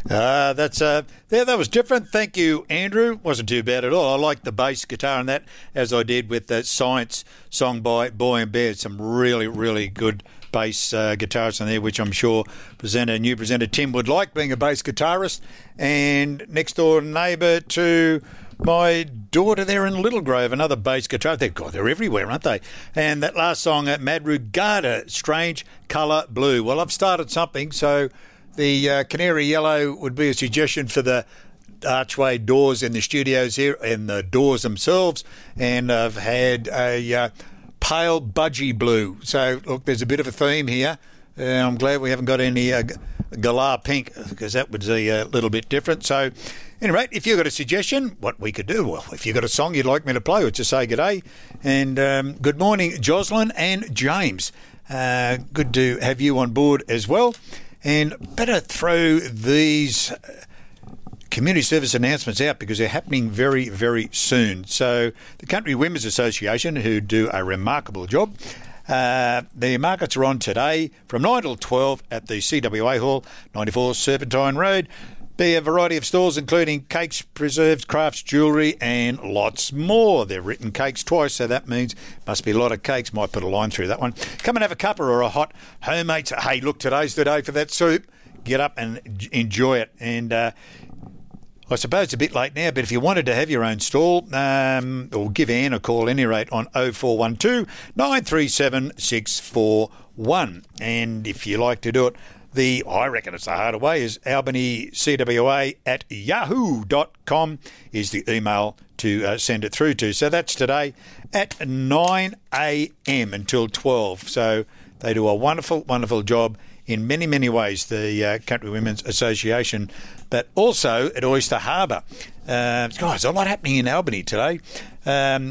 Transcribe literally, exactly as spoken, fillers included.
Uh, that's uh, yeah, that was different. Thank you, Andrew. Wasn't too bad at all. I liked the bass guitar in that, as I did with that Science song by Boy and Bear. Some really, really good bass uh, guitarists in there, which I'm sure presenter, new presenter Tim would like, being a bass guitarist, and next door neighbour to my daughter there in Little Grove, another bass guitar. They've got, they're everywhere, aren't they? And that last song at Madrugada, Strange Colour Blue. Well, I've started something, so the uh, canary yellow would be a suggestion for the archway doors in the studios here and the doors themselves. And I've had a uh, pale budgie blue. So, look, there's a bit of a theme here. Uh, I'm glad we haven't got any uh, galah pink, because that would be a little bit different. So, anyway, if you've got a suggestion, what we could do, well, if you've got a song you'd like me to play, or just say g'day. And um, good morning, Jocelyn and James. Uh, good to have you on board as well. And better throw these community service announcements out, because they're happening very, very soon. So the Country Women's Association, who do a remarkable job, uh, their markets are on today from nine till twelve at the C W A Hall, ninety-four Serpentine Road. Be a variety of stalls, including cakes, preserves, crafts, jewellery, and lots more. They've written cakes twice, so that means must be a lot of cakes. Might put a line through that one. Come and have a cuppa or a hot homemade. Hey, look, today's the day for that soup. Get up and enjoy it. And uh, I suppose it's a bit late now, but if you wanted to have your own stall, um, or give Anne a call, any rate, on oh four one two, nine three seven, six four one. And if you like to do it, the, I reckon it's the harder way, is Albany C W A at yahoo dot com is the email to uh, send it through to. So that's today at nine a.m. until twelve. So they do a wonderful, wonderful job in many, many ways, the uh, Country Women's Association, but also at Oyster Harbour. Uh, guys, a lot happening in Albany today. Um,